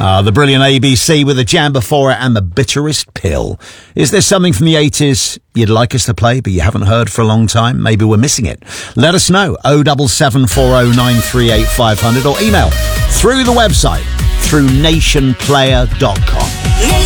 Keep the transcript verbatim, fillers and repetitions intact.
Uh, the brilliant A B C with the Jam before it and the bitterest pill. Is there something from the eighties you'd like us to play but you haven't heard for a long time? Maybe we're missing it. Let us know. oh seven seven four oh nine three eight five hundred or email through the website through nation player dot com.